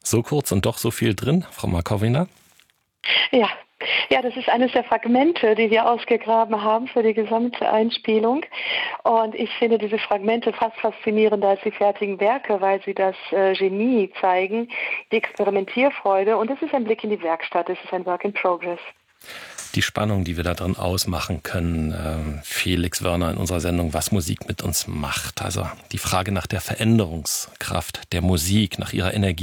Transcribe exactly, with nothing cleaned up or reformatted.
So kurz und doch so viel drin, Frau Markowina? Ja. Ja, das ist eines der Fragmente, die wir ausgegraben haben für die gesamte Einspielung. Und ich finde diese Fragmente fast faszinierender als die fertigen Werke, weil sie das äh, Genie zeigen, die Experimentierfreude. Und es ist ein Blick in die Werkstatt, es ist ein Work in Progress. Die Spannung, die wir da drin ausmachen können, äh, Felix Wörner in unserer Sendung Was Musik mit uns macht. Also die Frage nach der Veränderungskraft der Musik, nach ihrer Energie.